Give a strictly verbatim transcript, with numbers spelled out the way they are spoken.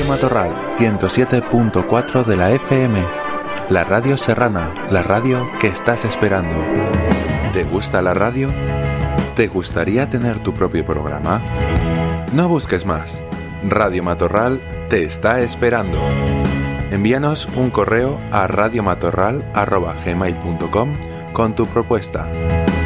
Matorral ciento siete punto cuatro de la F M. La radio serrana, la radio que estás esperando. ¿Te gusta la radio? ¿Te gustaría tener tu propio programa? No busques más. Radio Matorral te está esperando. Envíanos un correo a radiomatorral arroba gmail punto com con tu propuesta.